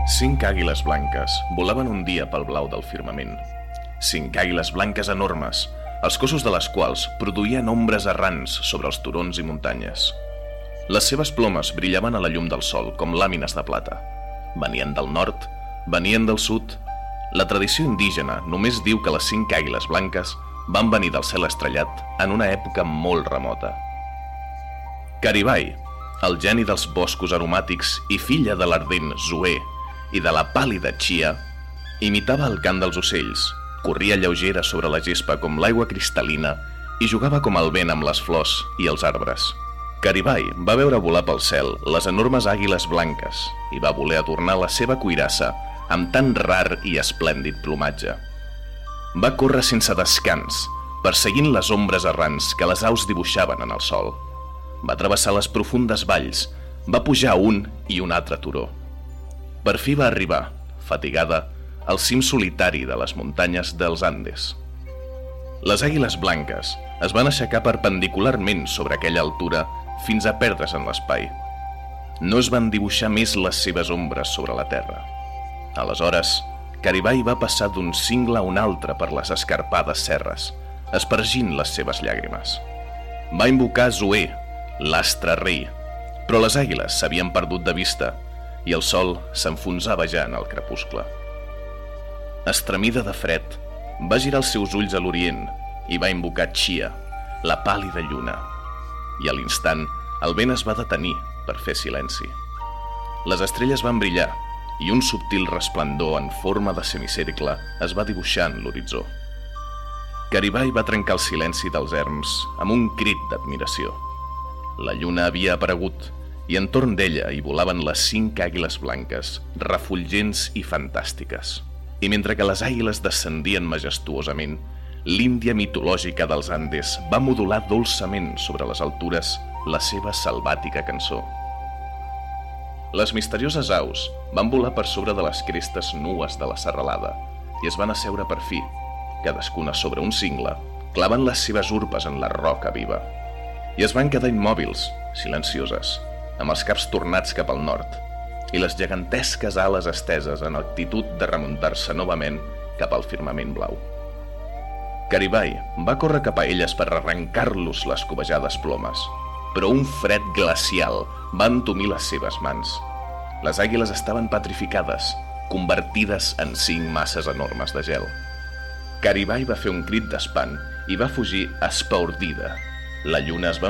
5 àguiles blanques volaven un dia pel blau del firmament. 5 àguiles blanques enormes, els cossos de les quals produïen ombres errants sobre els turons i muntanyes. Les seves plomes brillaven a la llum del sol com làmines de plata. Venien del nord, venien del sud. La tradició indígena només diu que les 5 àguiles blanques van venir del cel estrellat en una època molt remota. Caribai, el geni dels boscos aromàtics i filla de l'ardent Zoé i de la pàl·lida Chia, imitava el cant dels ocells, corria lleugera sobre la gespa com l'aigua cristal·lina i jugava com el vent amb les flors i els arbres. Caribai va veure volar pel cel les enormes àguiles blanques i va voler adornar la seva cuirassa amb tan rar i esplèndid plomatge. Va córrer sense descans, perseguint les ombres errants que les aus dibuixaven en el sol. Va travessar les profundes valls, va pujar un i un altre turó. Per fi va arribar, fatigada, al cim solitari de les muntanyes dels Andes. Les àguiles blanques es van aixecar perpendicularment sobre aquella altura fins a perdre's en l'espai. No es van dibuixar més les seves ombres sobre la terra. Aleshores, Caribai va passar d'un cingle a un altre per les escarpades serres, espargint les seves llàgrimes. Va invocar Zoé, l'astre rei, però les àguiles s'havien perdut de vista i el sol s'enfonsava ja en el crepuscle. Estremida de fred, va girar els seus ulls a l'orient i va invocar Chia, la pàl·lida lluna. I a l'instant, el vent es va detenir per fer silenci. Les estrelles van brillar i un subtil resplendor en forma de semicercle es va dibuixar en l'horitzó. Caribai va trencar el silenci dels erms amb un crit d'admiració. La lluna havia aparegut i entorn d'ella hi volaven les 5 àguiles blanques, refulgents i fantàstiques. I mentre que les àguiles descendien majestuosament, l'Índia mitològica dels Andes va modular dolçament sobre les altures la seva selvàtica cançó. Les misterioses aus van volar per sobre de les crestes nues de la serralada i es van asseure per fi, cadascuna sobre un cingle, clavant les seves urpes en la roca viva. I es van quedar immòbils, silencioses, amb els caps tornats cap al nord i les gegantesques ales esteses en actitud de remuntar-se novament cap al firmament blau. Caribai va córrer cap a elles per arrencar-los les cobejades plomes, però un fred glacial va entumir les seves mans. Les àguiles estaven petrificades, convertides en 5 masses enormes de gel. Caribai va fer un crit d'espant i va fugir espaordida. La lluna es va